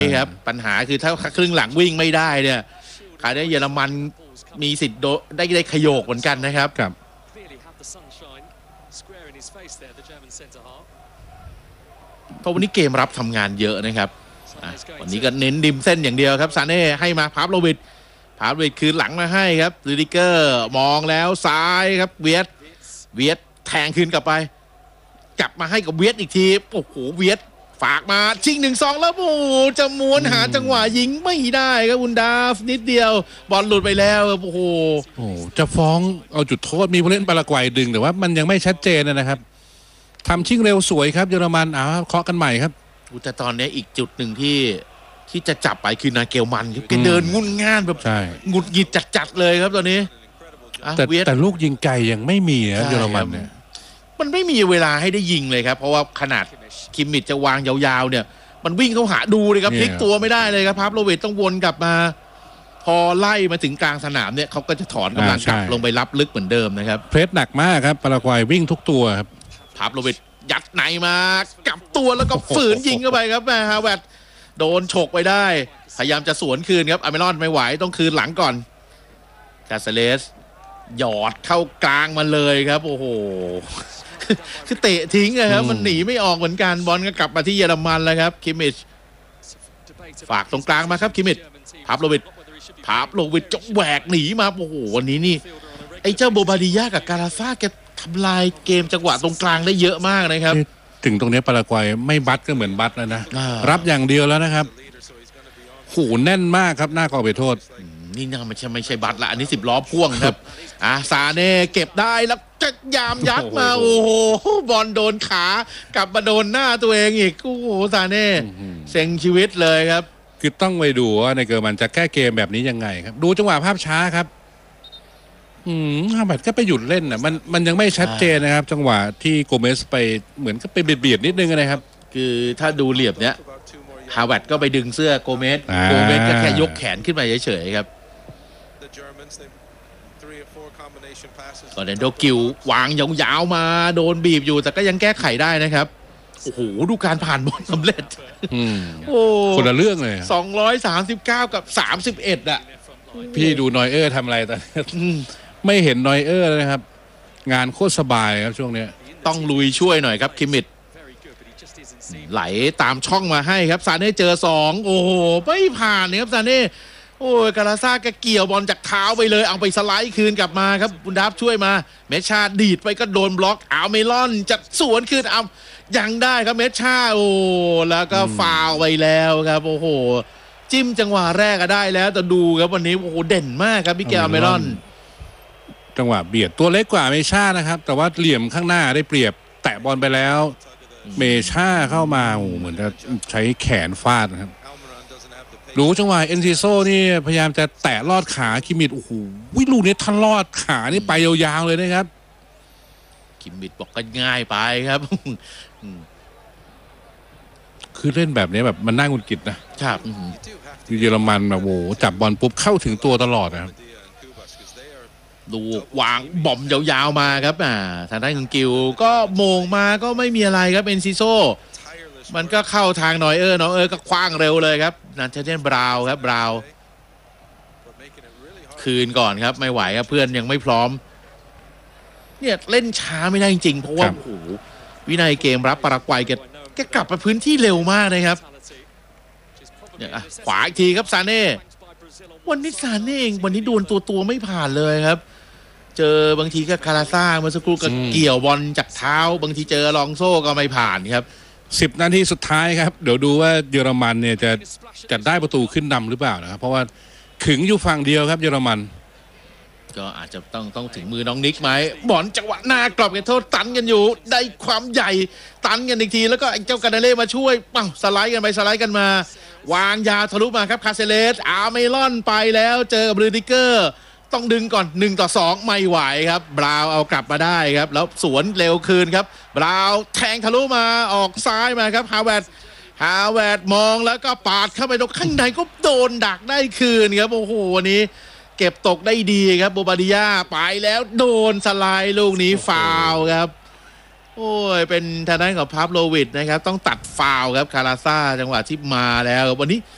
ครับปัญหาคือถ้าครึ่งหลังวิ่งไม่ได้เนี่ยคราวนี้เยอรมันมีสิทธิ์ได้ขยโยกเหมือนกันนะครับเพราะวันนี้เกมรับทำงานเยอะนะครับวันนี้ก็เน้นดิมเส้นอย่างเดียวครับซาเน่ให้มาพาโลวิดคืนหลังมาให้ครับลูดิเกอร์มองแล้วซ้ายครับเวียดแทงคืนกลับไปกลับมาให้กับเวียดอีกทีโอ้โหเวียดฝากมาชิง 1-2 แล้วโอ้จะม้วนหาจังหวะยิงไม่ได้ครับอุนดาฟนิดเดียวบอลหลุดไปแล้วโอ้โหจะฟ้องเอาจุดโทษมีผู้เล่นปารากวัยดึงแต่ว่ามันยังไม่ชัดเจนนะครับทำชิงเร็วสวยครับเยอรมันเคาะกันใหม่ครับแต่ตอนนี้อีกจุดหนึ่งที่จะจับไปคือนาเกลมันครับแกเดินงุ่นง่านแบบหงุดหงิดจัดเลยครับตอนนี้แต่ลูกยิงไกลยังไม่มีนะเยอรมันเนี่ยมันไม่มีเวลาให้ได้ยิงเลยครับเพราะว่าขนาดคิมมิชจะวางยาวๆเนี่ยมันวิ่งเข้าหาดูเลยครับพลิกตัวไม่ได้เลยครับพาโลวิชต้องวนกลับมาพอไล่มาถึงกลางสนามเนี่ยเขาก็จะถอนกำลังกลับลงไปรับลึกเหมือนเดิมนะครับเพรสหนักมากครับปารากวัยวิ่งทุกตัวครับพาโลวิชยัดในมากลับตัวแล้วก็ฝืนยิงเข้าไปครับฮาเวิร์ดโดนฉกไปได้พยายามจะสวนคืนครับอเมรอนไม่ไหวต้องคืนหลังก่อนกาเซเลสหยอดเข้ากลางมาเลยครับโอ้โหคือเตะทิ้งเลยครับมันหนีไม่ออกเหมือนกันบอลก็กลับมาที่เยอรมันแล้วครับคิมมิชฝากตรงกลางมาครับคิมมิชพาโลวิชจะแหวกหนีมาโอ้โหวันนี้นี่ไอ้เจ้าโบบาดิยากับกาลาซ่าแกทำลายเกมจังหวะตรงกลางได้เยอะมากนะครับถึงตรงนี้ปารากวัยไม่บัดก็เหมือนบัดแล้วนะรับอย่างเดียวแล้วนะครับโหแน่นมากครับหน้ากรอบเขตโทษนี่น่าไม่ใช่บัตรละอันนี้10 ล้อพ่วงครับซาเน่เก็บได้แล้วจะยามยัดมาโอ้โหบอลโดนขากลับมาโดนหน้าตัวเองอีกโอ้โหซาเน่เซ็งชีวิตเลยครับคือต้องไปดูว่าในเกมมันจะแก้เกมแบบนี้ยังไงครับดูจังหวะภาพช้าครับฮาบัตก็ไปหยุดเล่นมันยังไม่ชัดเจนนะครับจังหวะที่โกเมสไปเหมือนก็ไปเบียดนิดนึงนะครับคือถ้าดูเหลี่ยมเนี้ยฮาเวิร์ดก็ไปดึงเสื้อโกเมสก็แค่ยกแขนขึ้นมาเฉยๆครับตอนเดนโดกิววางยาวๆมาโดนบีบอยู่แต่ก็ยังแก้ไขได้นะครับโอ้โหดูการผ่านบอลสำเร็จโอ้คนละเรื่องเลย 239กับ31อ่ะพี่ดูนอยเออร์ทำอะไรแต่ไม่เห็นนอยเออร์เลยครับงานโคตรสบายครับช่วงนี้ต้องลุยช่วยหน่อยครับคิมมิชไหลตามช่องมาให้ครับซาเน่เจอ2โอ้โหไม่ผ่านเลยครับซาเน่โอ้ยกาลาซ่าก็เกี่ยวบอลจากเท้าไปเลยเอาไปสไลด์คืนกลับมาครับบุนดับช่วยมาเมชาดีดไปก็โดนบล็อกเมลอนจะสวนคืนยังได้ครับเมชาโอ้แล้วก็ฟาวไปแล้วครับโอ้โหจิ้มจังหวะแรกก็ได้แล้วแต่ดูครับวันนี้โอ้โหเด่นมากครับพี่แกเมลอนจังหวะเบียดตัวเล็กกว่าเมชานะครับแต่ว่าเหลี่ยมข้างหน้าได้เปรียบแตะบอลไปแล้วเมชาเข้ามาเหมือนจะใช้แขนฟาดนะครับรู้จังหวะเอ็นซิโซนี่พยายามจะแตะลอดขาคิมมิชโอ้โหลูกนี้ทันลอดขานี่ไปยาวๆเลยนะครับคิมมิชบอกก็ง่ายไปครับคือเล่นแบบนี้แบบมันน่าหงุดหงิดนะครับเยอรมันแบบโอ้โหจับบอลปุ๊บเข้าถึงตัวตลอดนะครับดูวางบอมยาวๆมาครับทางด้านของกิวก็โมงมาก็ไม่มีอะไรครับเอ็นซิโซมันก็เข้าทางนอยเออร์ก็คว้างเร็วเลยครับนันเทนบราวครับบราวคืนก่อนครับไม่ไหวครับเพื่อนยังไม่พร้อมเนี่ยเล่นช้าไม่ได้จริงๆเพราะว่าโอ้โหวินัยเกมรับปารากวัยแกกลับมาพื้นที่เร็วมากนะครับเนี่ยขวาอีกทีครับซาเน่วันนี้ซาเน่เองวันนี้โดนตัวไม่ผ่านเลยครับเจอบางทีก็คาราซ่าเมื่อสักครู่ก็เกี่ยวบอลจากเท้าบางทีเจอลองโซ่ก็ไม่ผ่านครับ 10 นาทีสุดท้ายครับเดี๋ยวดูว่าเยอรมันเนี่ยจะได้ประตูขึ้นนำหรือเปล่านะครับเพราะว่าขึงอยู่ฝั่งเดียวครับเยอรมันก็อาจจะต้องถึงมือน้องนิกไหมบอลจังหวะหน้ากรอบเขตโทษตันกันอยู่ได้ความใหญ่ตันกันอีกทีแล้วก็เจ้ากานาเล่มาช่วยสไลด์กันไปสไลด์กันมาวางยาทะลุมาครับคาเซเลสเมลอนไปแล้วเจอกับบรูดิเกอร์ต้องดึงก่อน1-2ไม่ไหวครับบราวเอากลับมาได้ครับแล้วสวนเร็วคืนครับบราวแทงทะลุมาออกซ้ายมาครับฮาเวิร์ดมองแล้วก็ปาดเข้าไปตรงข้างในก็โดนดักได้คืนครับโอ้โหวันนี้เก็บตกได้ดีครับโบบาดิยาไปแล้วโดนสไลด์ลูกนี้ฟาวครับโอ้ยเป็นทางด้านของพาโลวิชนะครับต้องตัดฟาวครับคาราซ่าจังหวะที่มาแล้ววันนี้